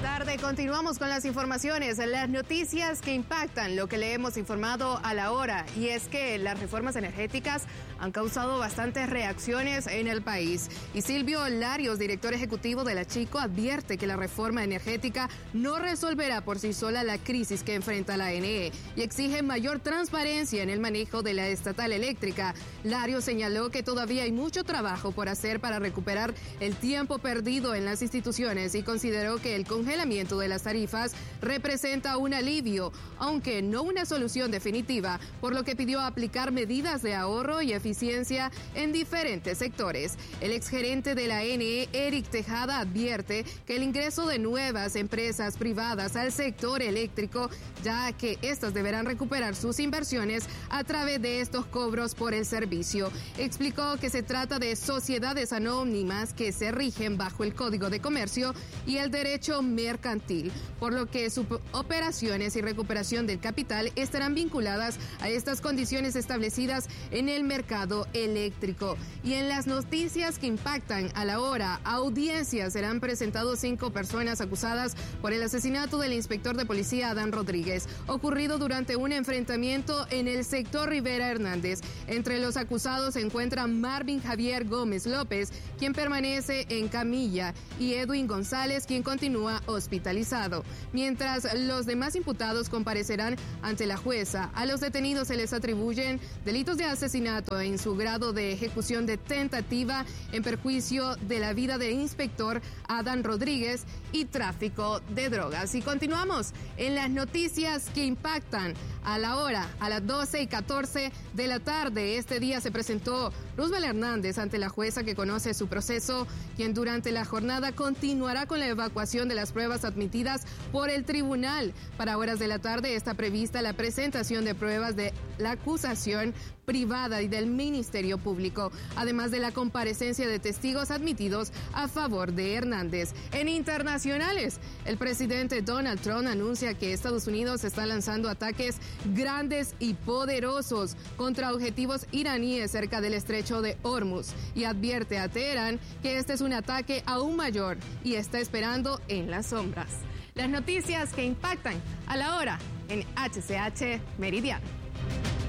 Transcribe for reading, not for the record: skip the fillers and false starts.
tarde. Continuamos con las informaciones, las noticias que impactan lo que le hemos informado a la hora. Y es que las reformas energéticas han causado bastantes reacciones en el país. Y Silvio Larios, director ejecutivo de la Chico, advierte que la reforma energética no resolverá por sí sola la crisis que enfrenta la ANE y exige mayor transparencia en el manejo de la estatal eléctrica. Larios señaló que todavía hay mucho trabajo por hacer para recuperar el tiempo perdido en las instituciones y consideró que el congelamiento de las tarifas representa un alivio, aunque no una solución definitiva, por lo que pidió aplicar medidas de ahorro y eficiencia en diferentes sectores. El exgerente de la ANE, Eric Tejada, advierte que el ingreso de nuevas empresas privadas al sector eléctrico, ya que estas deberán recuperar sus inversiones a través de estos cobros por el servicio. Explicó que se trata de sociedades anónimas que se rigen bajo el Código de Comercio y el derecho mercantil, por lo que sus operaciones y recuperación del capital estarán vinculadas a estas condiciones establecidas en el mercado eléctrico. Y en las noticias que impactan a la hora, audiencias serán presentados 5 personas acusadas por el asesinato del inspector de policía Adán Rodríguez, ocurrido durante un enfrentamiento en el sector Rivera Hernández. Entre los acusados se encuentran Marvin Javier Gómez López, quien permanece en camilla, y Edwin González, quien continúa hospitalizado. Mientras los demás imputados comparecerán ante la jueza, a los detenidos se les atribuyen delitos de asesinato en su grado de ejecución de tentativa en perjuicio de la vida del inspector Adán Rodríguez y tráfico de drogas. Y continuamos en las noticias que impactan a la hora, a las 12:14 de la tarde. Este día se presentó Roosevelt Hernández ante la jueza que conoce su proceso, quien durante la jornada continuará con la evacuación de las pruebas admitidas por el tribunal. Para horas de la tarde está prevista la presentación de pruebas de la acusación privada y del Ministerio Público, además de la comparecencia de testigos admitidos a favor de Hernández. En internacionales, el presidente Donald Trump anuncia que Estados Unidos está lanzando ataques grandes y poderosos contra objetivos iraníes cerca del estrecho de Hormuz y advierte a Teherán que este es un ataque aún mayor y está esperando en las sombras. Las noticias que impactan a la hora en HCH Meridiano.